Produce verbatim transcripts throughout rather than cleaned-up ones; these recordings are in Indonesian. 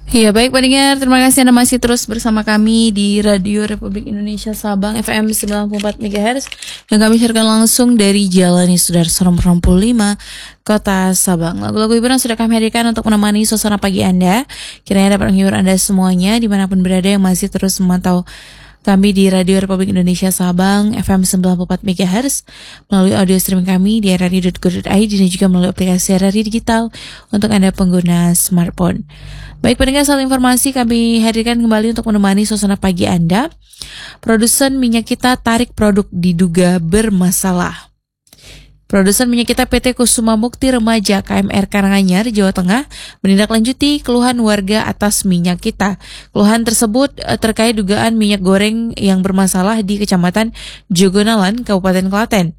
Iya baik pendengar, terima kasih Anda masih terus bersama kami di Radio Republik Indonesia Sabang F M sembilan puluh empat megahertz yang kami siarkan langsung dari Jalan Sudarsono enam puluh lima, Kota Sabang. Lagu-lagu hiburan sudah kami hadirkan untuk menemani suasana pagi Anda. Kiranya dapat menghibur Anda semuanya dimanapun berada yang masih terus memantau kami di Radio Republik Indonesia Sabang F M sembilan puluh empat megahertz melalui audio streaming kami di r r i dot co dot i d dan juga melalui aplikasi R R I Digital untuk Anda pengguna smartphone. Baik pendengar, satu informasi kami hadirkan kembali untuk menemani suasana pagi Anda. Produsen minyak kita tarik produk diduga bermasalah. Produsen minyak kita P T Kusuma Mukti Remaja K M R Karanganyar, Jawa Tengah menindaklanjuti keluhan warga atas minyak kita. Keluhan tersebut terkait dugaan minyak goreng yang bermasalah di Kecamatan Jogonalan, Kabupaten Klaten.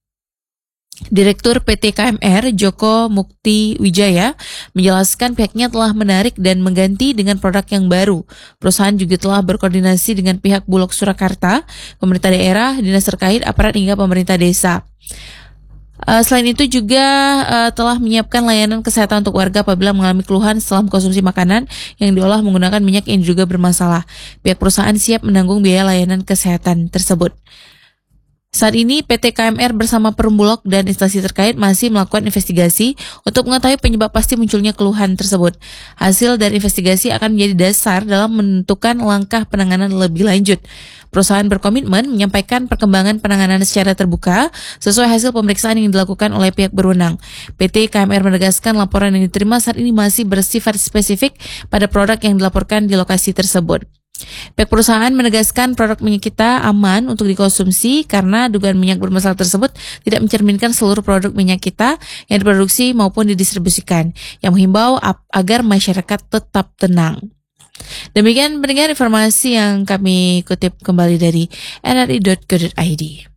Direktur P T K M R Joko Mukti Wijaya menjelaskan pihaknya telah menarik dan mengganti dengan produk yang baru. Perusahaan juga telah berkoordinasi dengan pihak Bulog Surakarta, pemerintah daerah, dinas terkait, aparat hingga pemerintah desa. Uh, selain itu juga uh, telah menyiapkan layanan kesehatan untuk warga apabila mengalami keluhan setelah mengkonsumsi makanan yang diolah menggunakan minyak yang juga bermasalah. Pihak perusahaan siap menanggung biaya layanan kesehatan tersebut. Saat ini P T K M R bersama Perumbulok dan instansi terkait masih melakukan investigasi untuk mengetahui penyebab pasti munculnya keluhan tersebut. Hasil dari investigasi akan menjadi dasar dalam menentukan langkah penanganan lebih lanjut. Perusahaan berkomitmen menyampaikan perkembangan penanganan secara terbuka sesuai hasil pemeriksaan yang dilakukan oleh pihak berwenang. P T K M R menegaskan laporan yang diterima saat ini masih bersifat spesifik pada produk yang dilaporkan di lokasi tersebut. Pihak perusahaan menegaskan produk minyak kita aman untuk dikonsumsi karena dugaan minyak bermasalah tersebut tidak mencerminkan seluruh produk minyak kita yang diproduksi maupun didistribusikan, yang menghimbau agar masyarakat tetap tenang. Demikian pendengar informasi yang kami kutip kembali dari r r i dot co dot i d.